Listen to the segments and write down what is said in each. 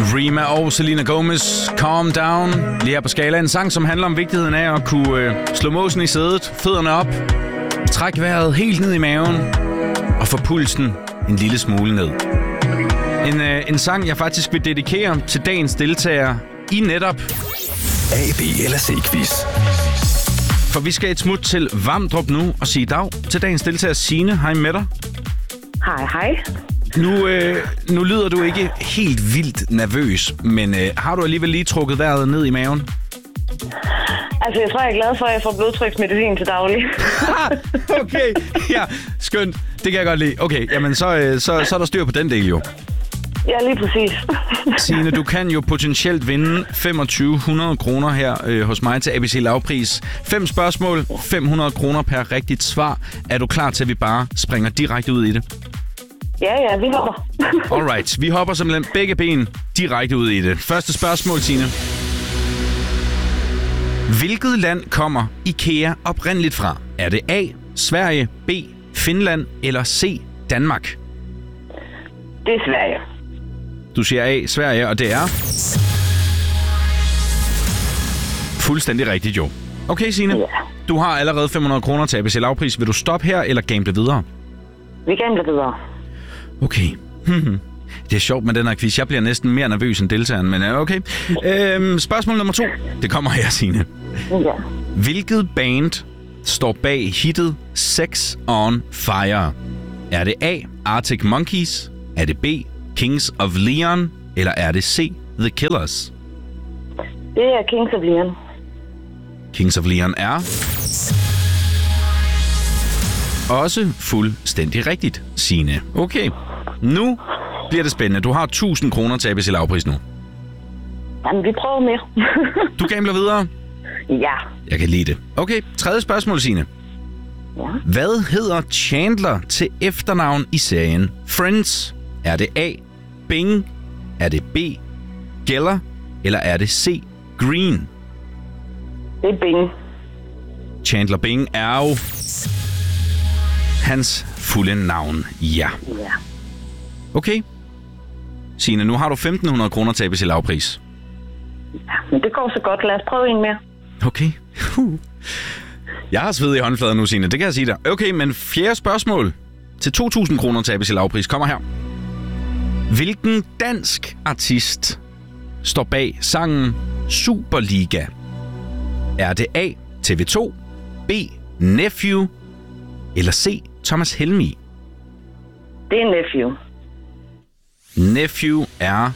Rema og Selena Gomez, Calm Down. Lige her på Skala. En sang, som handler om vigtigheden af at kunne slå måsen i sædet, fødderne op, træk vejret helt ned i maven og få pulsen en lille smule ned. En sang, jeg faktisk vil dedikere til dagens deltager i netop A, B eller C-quiz. For vi skal et smut til Vamdrup nu og sige dag til dagens deltager. Signe, hej med dig. Hej. Nu lyder du ikke helt vildt nervøs, men har du alligevel lige trukket vejret ned i maven? Altså, jeg tror, jeg er glad for, at jeg får blodtryksmedicin til daglig. Okay, ja, skønt. Det kan jeg godt lide. Okay, jamen så er der styr på den del jo. Ja, lige præcis. Signe, du kan jo potentielt vinde 2500 kroner her hos mig til ABC Lavpris. 5 spørgsmål, 500 kroner per rigtigt svar. Er du klar til, at vi bare springer direkte ud i det? Ja, vi hopper. Alright, vi hopper simpelthen begge ben direkte ud i det. Første spørgsmål, Signe. Hvilket land kommer IKEA oprindeligt fra? Er det A, Sverige, B, Finland eller C, Danmark? Det er Sverige. Du siger A, Sverige, og det er fuldstændig rigtigt, jo. Okay, Signe. Ja. Du har allerede 500 kroner til ABC Lavpris. Vil du stoppe her, eller gamble videre? Vi gambler videre. Okay. Det er sjovt med den her quiz. Jeg bliver næsten mere nervøs end deltageren, men okay. Spørgsmål nummer 2. Det kommer her, Signe. Ja. Hvilket band står bag hittet Sex on Fire? Er det A, Arctic Monkeys? Er det B, Kings of Leon? Eller er det C, The Killers? Det er Kings of Leon. Kings of Leon er også fuldstændig rigtigt, Signe. Okay, nu bliver det spændende. Du har 1000 kroner til ABC Lavpris nu. Jamen, vi prøver mere. Du gambler videre? Ja. Jeg kan lide det. Okay, tredje spørgsmål, Signe. Ja. Hvad hedder Chandler til efternavn i serien Friends? Er det A, Bing? Er det B, Geller? Eller er det C, Green? Det er Bing. Chandler Bing er jo hans fulde navn. Ja. Ja. Okay. Signe, nu har du 1500 kroner til ABC Lavpris. Ja, men det går så godt. Lad os prøve en mere. Okay. Jeg har sved i håndfladen nu, Signe. Det kan jeg sige dig. Okay, men fjerde spørgsmål til 2000 kroner til ABC Lavpris kommer her. Hvilken dansk artist står bag sangen Superliga? Er det A, TV2, B, Nephew eller C, Thomas Helmig? Det er Nephew. Nephew er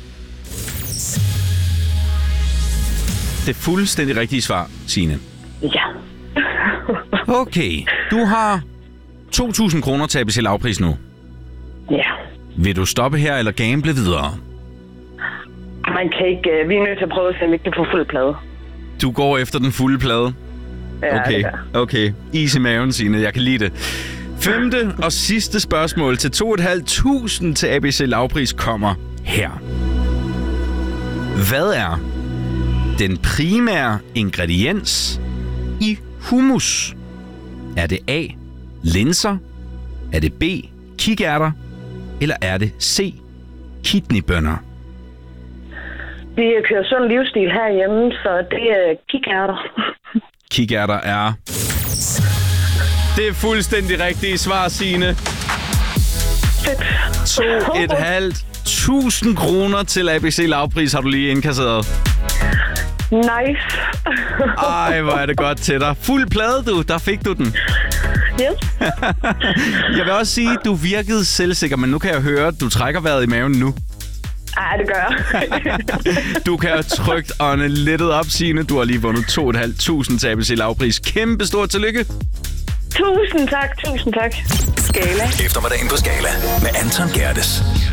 det fuldstændig rigtige svar, Signe. Ja. Okay, du har 2000 kroner til ABC Lavpris nu. Ja. Vil du stoppe her eller gamble videre? Man kan ikke... Vi er nødt til at prøve at se, om vi kan få fuld plade. Du går efter den fulde plade? Ja, Okay, det gør. okay. Is i maven, Signe. Jeg kan lide det. Femte og sidste spørgsmål til 2500 til ABC Lavpris kommer her. Hvad er den primære ingrediens i hummus? Er det A, linser? Er det B, kikærter? Eller er det C, kidneybønner? Vi kører sund livsstil herhjemme, så det er kikærter. Kikærter er det er fuldstændig rigtige svar, Signe. Fedt. 2.500 kroner til ABC Lavpris har du lige indkasseret. Nice. Ej, hvor er det godt til dig. Fuld plade, du. Der fik du den. Yes. Jeg vil også sige, du virkede selvsikker, men nu kan jeg høre, at du trækker vejret i maven nu. Ej, det gør jeg. Du kan have trygt ånde lettet op, Signe. Du har lige vundet 2.500 til ABC Lavpris. Kæmpe stort tillykke. Tusind tak. Skala. Eftermiddagen på Skala med Anton Gerdes.